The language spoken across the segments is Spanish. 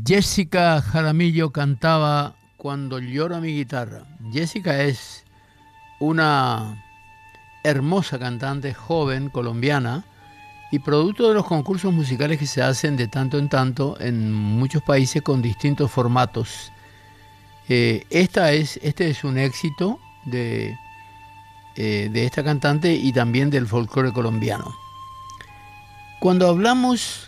Jessica Jaramillo cantaba Cuando llora mi guitarra. Jessica es una hermosa cantante joven colombiana y producto de los concursos musicales que se hacen de tanto en tanto en muchos países con distintos formatos. Este es un éxito de esta cantante y también del folclore colombiano. Cuando hablamos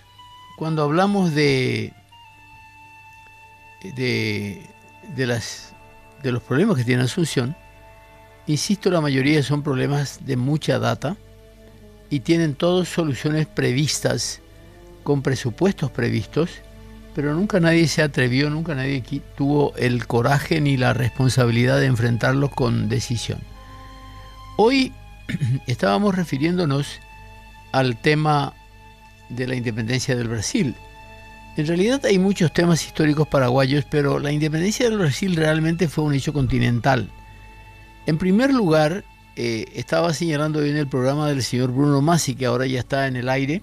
de los problemas que tiene Asunción, insisto, la mayoría son problemas de mucha data y tienen todos soluciones previstas, con presupuestos previstos, pero nunca nadie se atrevió, nunca nadie tuvo el coraje ni la responsabilidad de enfrentarlos con decisión. Hoy estábamos refiriéndonos al tema de la independencia del Brasil. En realidad hay muchos temas históricos paraguayos, pero la independencia del Brasil realmente fue un hecho continental. En primer lugar, estaba señalando hoy en el programa del señor Bruno Masi, que ahora ya está en el aire.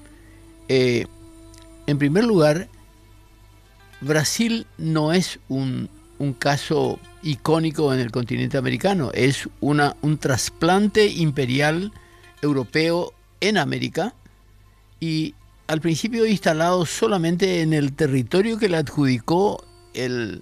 En primer lugar, Brasil no es un caso icónico en el continente americano, es un trasplante imperial europeo en América y al principio instalado solamente en el territorio que le adjudicó el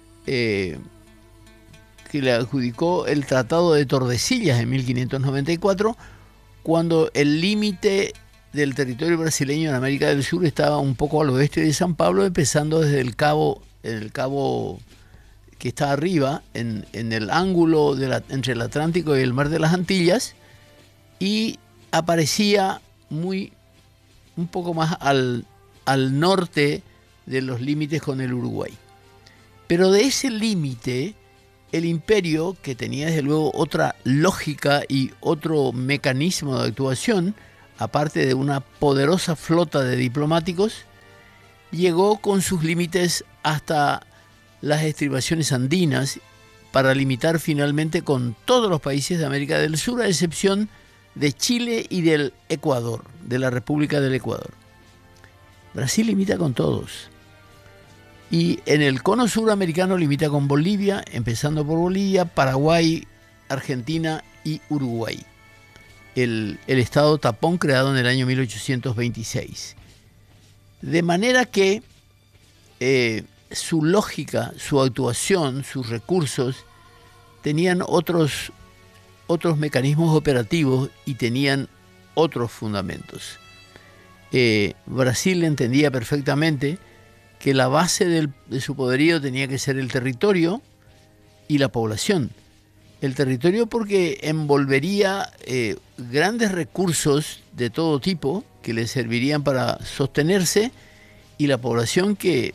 Tratado de Tordesillas en 1594, cuando el límite del territorio brasileño en América del Sur estaba un poco al oeste de San Pablo, empezando desde el cabo que está arriba, en el ángulo entre el Atlántico y el Mar de las Antillas, y aparecía un poco más al norte de los límites con el Uruguay. Pero de ese límite, el imperio, que tenía desde luego otra lógica y otro mecanismo de actuación, aparte de una poderosa flota de diplomáticos, llegó con sus límites hasta las estribaciones andinas para limitar finalmente con todos los países de América del Sur, a excepción de Chile y del Ecuador, de la República del Ecuador. Brasil limita con todos. Y en el cono suramericano limita con Bolivia, empezando por Bolivia, Paraguay, Argentina y Uruguay. El estado tapón creado en el año 1826. De manera que su lógica, su actuación, sus recursos tenían otros mecanismos operativos y tenían otros fundamentos. Brasil entendía perfectamente que la base de su poderío tenía que ser el territorio y la población. El territorio porque envolvería grandes recursos de todo tipo que le servirían para sostenerse, y la población que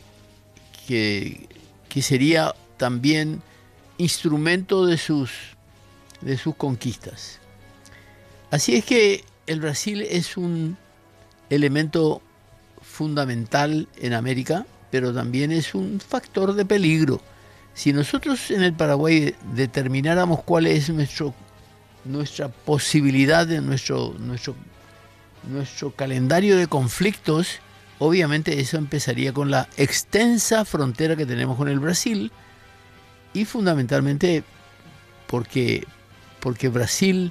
sería también instrumento de sus conquistas. Así es que el Brasil es un elemento fundamental en América, pero también es un factor de peligro. Si nosotros en el Paraguay determináramos cuál es nuestra posibilidad, nuestro calendario de conflictos, obviamente eso empezaría con la extensa frontera que tenemos con el Brasil, y fundamentalmente porque Brasil,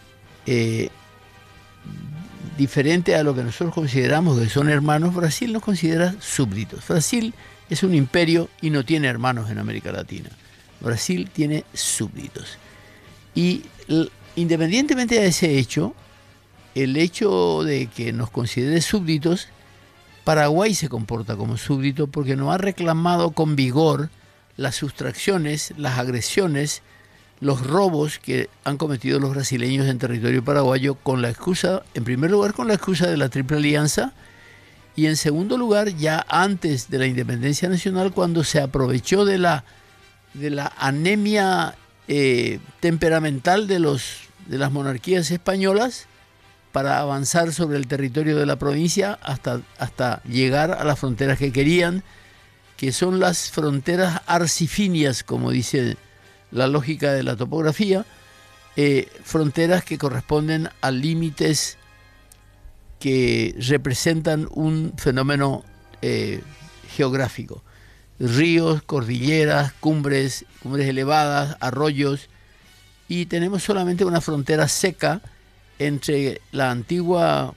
diferente a lo que nosotros consideramos que son hermanos, Brasil nos considera súbditos. Brasil es un imperio y no tiene hermanos en América Latina. Brasil tiene súbditos. Y independientemente de ese hecho, el hecho de que nos considere súbditos, Paraguay se comporta como súbdito porque no ha reclamado con vigor las sustracciones, las agresiones, los robos que han cometido los brasileños en territorio paraguayo, con la excusa, en primer lugar, con la excusa de la Triple Alianza, y en segundo lugar, ya antes de la independencia nacional, cuando se aprovechó de la anemia temperamental de las monarquías españolas para avanzar sobre el territorio de la provincia hasta llegar a las fronteras que querían, que son las fronteras arcifinias, como dice la lógica de la topografía, fronteras que corresponden a límites que representan un fenómeno geográfico. Ríos, cordilleras, cumbres elevadas, arroyos, y tenemos solamente una frontera seca entre el antiguo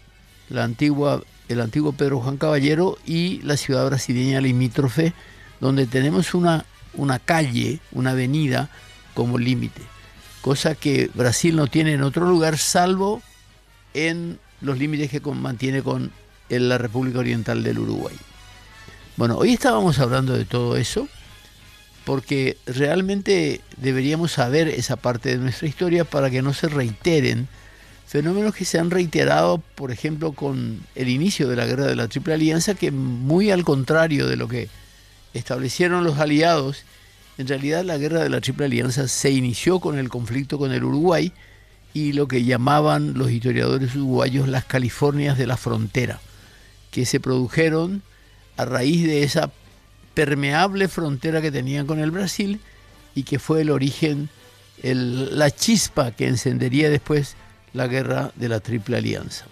Pedro Juan Caballero y la ciudad brasileña limítrofe, donde tenemos una calle, una avenida como límite, cosa que Brasil no tiene en otro lugar, salvo en los límites que mantiene con la República Oriental del Uruguay. Bueno, hoy estábamos hablando de todo eso porque realmente deberíamos saber esa parte de nuestra historia para que no se reiteren fenómenos que se han reiterado, por ejemplo, con el inicio de la Guerra de la Triple Alianza, que muy al contrario de lo que establecieron los aliados, en realidad la Guerra de la Triple Alianza se inició con el conflicto con el Uruguay y lo que llamaban los historiadores uruguayos las Californias de la frontera, que se produjeron a raíz de esa permeable frontera que tenían con el Brasil y que fue el origen, la chispa que encendería después la Guerra de la Triple Alianza.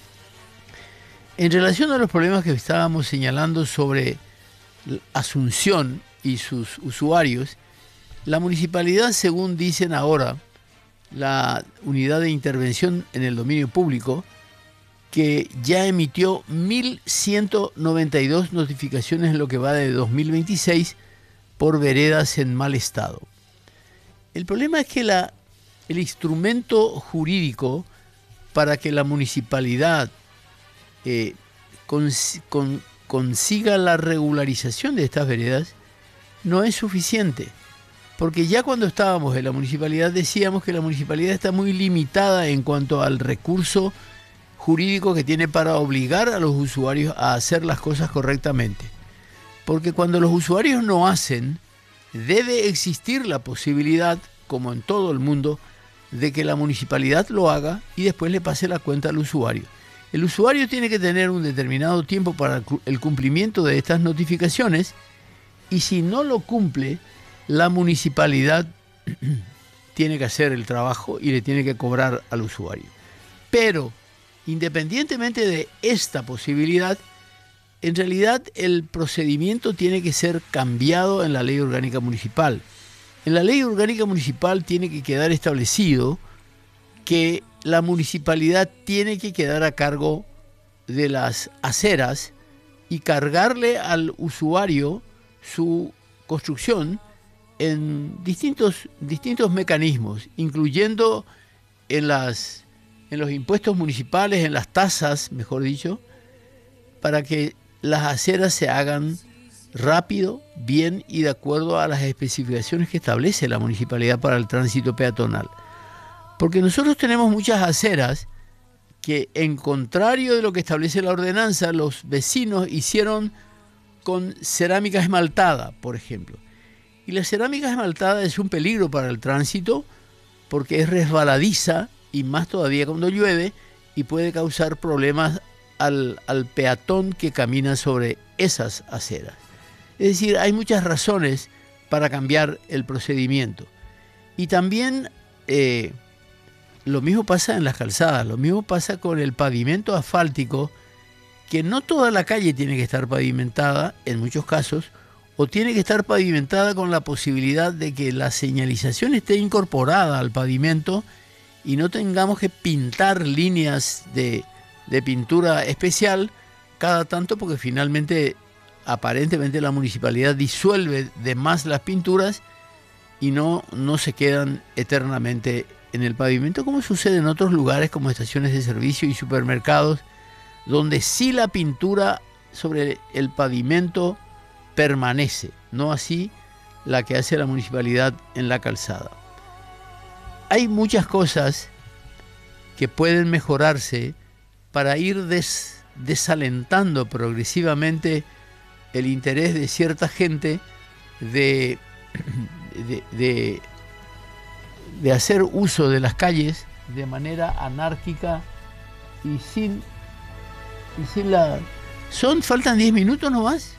En relación a los problemas que estábamos señalando sobre Asunción y sus usuarios, la municipalidad, según dicen ahora, la unidad de intervención en el dominio público, que ya emitió 1.192 notificaciones en lo que va de 2026 por veredas en mal estado. El problema es que el instrumento jurídico para que la municipalidad consiga la regularización de estas veredas no es suficiente, porque ya cuando estábamos en la municipalidad decíamos que la municipalidad está muy limitada en cuanto al recurso jurídico que tiene para obligar a los usuarios a hacer las cosas correctamente. Porque cuando los usuarios no hacen, debe existir la posibilidad, como en todo el mundo, de que la municipalidad lo haga y después le pase la cuenta al usuario. El usuario tiene que tener un determinado tiempo para el cumplimiento de estas notificaciones y si no lo cumple, la municipalidad tiene que hacer el trabajo y le tiene que cobrar al usuario. Pero independientemente de esta posibilidad, en realidad el procedimiento tiene que ser cambiado en la Ley Orgánica Municipal. En la Ley Orgánica Municipal tiene que quedar establecido que la municipalidad tiene que quedar a cargo de las aceras y cargarle al usuario su construcción en distintos mecanismos, incluyendo en los impuestos municipales, en las tasas, mejor dicho, para que las aceras se hagan rápido, bien y de acuerdo a las especificaciones que establece la municipalidad para el tránsito peatonal. Porque nosotros tenemos muchas aceras que, en contrario de lo que establece la ordenanza, los vecinos hicieron con cerámica esmaltada, por ejemplo. Y la cerámica esmaltada es un peligro para el tránsito porque es resbaladiza y más todavía cuando llueve y puede causar problemas al peatón que camina sobre esas aceras. Es decir, hay muchas razones para cambiar el procedimiento. Y también lo mismo pasa en las calzadas, lo mismo pasa con el pavimento asfáltico, que no toda la calle tiene que estar pavimentada, en muchos casos, o tiene que estar pavimentada con la posibilidad de que la señalización esté incorporada al pavimento y no tengamos que pintar líneas de pintura especial cada tanto, porque finalmente aparentemente la municipalidad disuelve de más las pinturas y no se quedan eternamente en el pavimento, como sucede en otros lugares como estaciones de servicio y supermercados, donde sí la pintura sobre el pavimento permanece, no así la que hace la municipalidad en la calzada. Hay muchas cosas que pueden mejorarse para ir desalentando progresivamente el interés de cierta gente de hacer uso de las calles de manera anárquica y sin la... ¿Faltan 10 minutos nomás?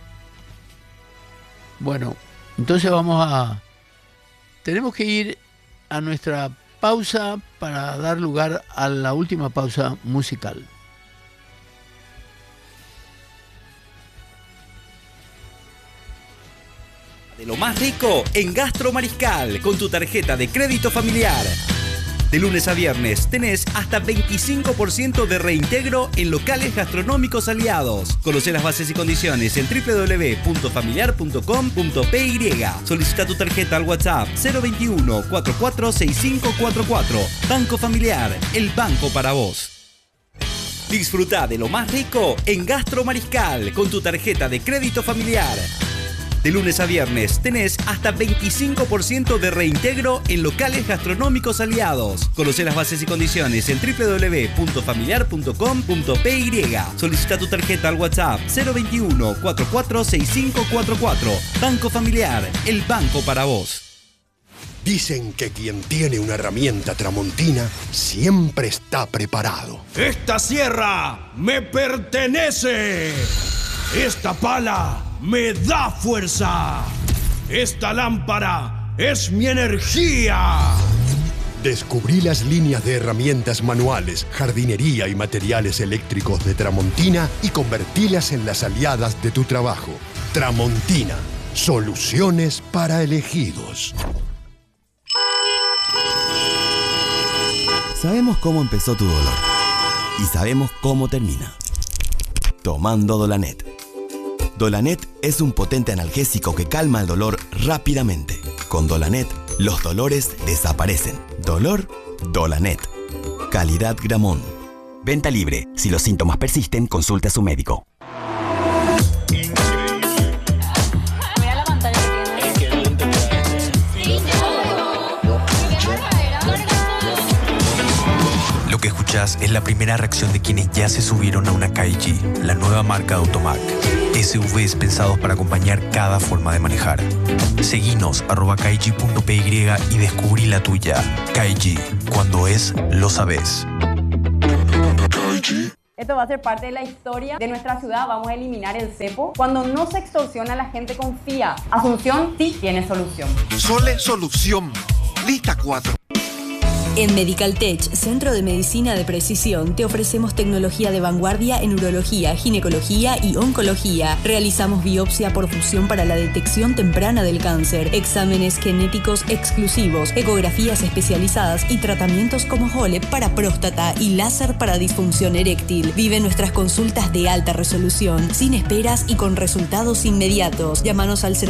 Bueno, entonces tenemos que ir a nuestra pausa para dar lugar a la última pausa musical. De lo más rico en Gastro Mariscal con tu tarjeta de crédito familiar. De lunes a viernes tenés hasta 25% de reintegro en locales gastronómicos aliados. Conoce las bases y condiciones en www.familiar.com.py. Solicita tu tarjeta al WhatsApp 021 446544. Banco Familiar, el banco para vos. Disfruta de lo más rico en Gastro Mariscal con tu tarjeta de crédito familiar. De lunes a viernes tenés hasta 25% de reintegro en locales gastronómicos aliados. Conoce las bases y condiciones en www.familiar.com.py. Solicita tu tarjeta al WhatsApp 021 446544. Banco Familiar, el banco para vos. Dicen que quien tiene una herramienta tramontina siempre está preparado. ¡Esta sierra me pertenece! ¡Esta pala me da fuerza! ¡Esta lámpara es mi energía! Descubrí las líneas de herramientas manuales, jardinería y materiales eléctricos de Tramontina y convertílas en las aliadas de tu trabajo. Tramontina, soluciones para elegidos. Sabemos cómo empezó tu dolor y sabemos cómo termina. Tomando Dolanet. Dolanet es un potente analgésico que calma el dolor rápidamente. Con Dolanet, los dolores desaparecen. Dolor, Dolanet. Calidad Gramón. Venta libre. Si los síntomas persisten, consulte a su médico. Mira la pantalla que tiene. Lo que escuchás es la primera reacción de quienes ya se subieron a una KG, la nueva marca de Automac. SUVs pensados para acompañar cada forma de manejar. Seguinos @kg.py y descubrí la tuya. KG, cuando es, lo sabes. Esto va a ser parte de la historia de nuestra ciudad. Vamos a eliminar el cepo. Cuando no se extorsiona, la gente confía. Asunción sí tiene solución. Sole Solución. Lista 4. En Medical Tech, Centro de Medicina de Precisión, te ofrecemos tecnología de vanguardia en urología, ginecología y oncología. Realizamos biopsia por fusión para la detección temprana del cáncer, exámenes genéticos exclusivos, ecografías especializadas y tratamientos como HOLEP para próstata y láser para disfunción eréctil. Vive nuestras consultas de alta resolución, sin esperas y con resultados inmediatos. Llámanos al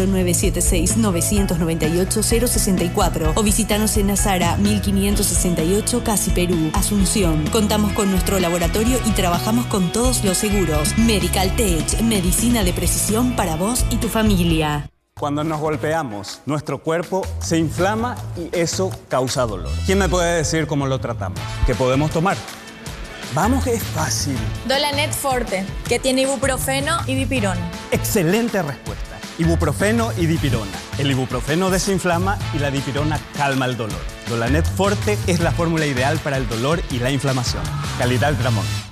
0976-998-064 o visítanos en Azara 1568 Casi Perú, Asunción. Contamos con nuestro laboratorio y trabajamos con todos los seguros. Medical Tech, medicina de precisión para vos y tu familia. Cuando nos golpeamos, nuestro cuerpo se inflama y eso causa dolor. ¿Quién me puede decir cómo lo tratamos? ¿Qué podemos tomar? Vamos que es fácil. Dolanet Forte, que tiene ibuprofeno y dipirona. Excelente respuesta. Ibuprofeno y dipirona. El ibuprofeno desinflama y la dipirona calma el dolor. Dolanet Forte es la fórmula ideal para el dolor y la inflamación. Calidad Gramón.